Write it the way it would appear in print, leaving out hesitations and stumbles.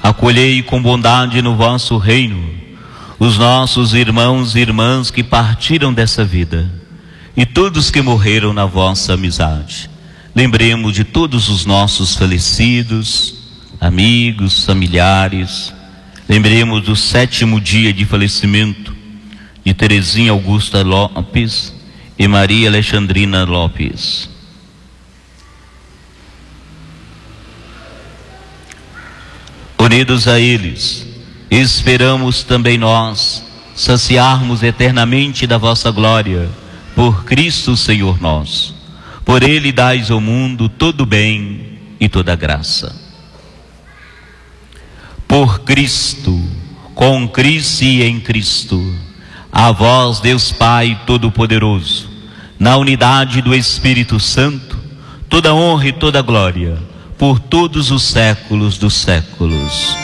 Acolhei com bondade no vosso reino os nossos irmãos e irmãs que partiram dessa vida e todos que morreram na vossa amizade. Lembremos de todos os nossos falecidos, amigos, familiares. Lembremos do 7º dia de falecimento de Terezinha Augusta Lopes e Maria Alexandrina Lopes. Unidos a eles, esperamos também nós saciarmos eternamente da vossa glória, por Cristo Senhor nosso. Por Ele dais ao mundo todo bem e toda graça. Por Cristo, com Cristo e em Cristo, a vós, Deus Pai Todo-Poderoso, na unidade do Espírito Santo, toda honra e toda glória, por todos os séculos dos séculos.